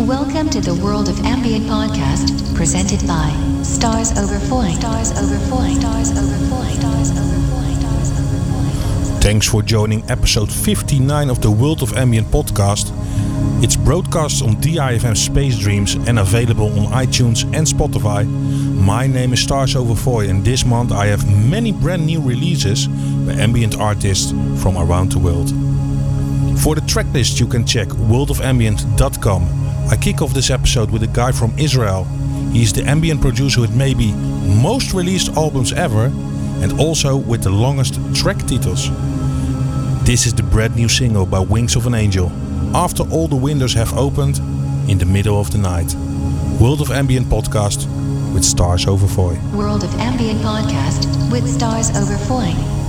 Welcome to the World of Ambient podcast, presented by Stars Over Foy. Stars Over Foy. Stars Over Foy. Stars Over Foy. Stars Over Foy. Thanks for joining episode 59 of the World of Ambient podcast. It's broadcast on DIFM Space Dreams and available on iTunes and Spotify. My name is Stars Over Foy, and this month I have many brand new releases by ambient artists from around the world. For the tracklist you can check worldofambient.com. I kick off this episode with a guy from Israel. He's the ambient producer with maybe most released albums ever and also with the longest track titles. This is the brand new single by Wings of an Angel, After All the Windows Have Opened in the Middle of the Night. World of Ambient podcast with Stars Over Foy. World of Ambient podcast with Stars Over Foy.